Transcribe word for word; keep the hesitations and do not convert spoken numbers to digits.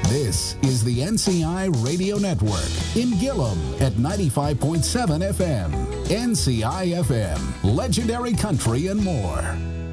This is the N C I Radio Network in Gillum at ninety-five point seven F M. N C I F M, legendary country and more.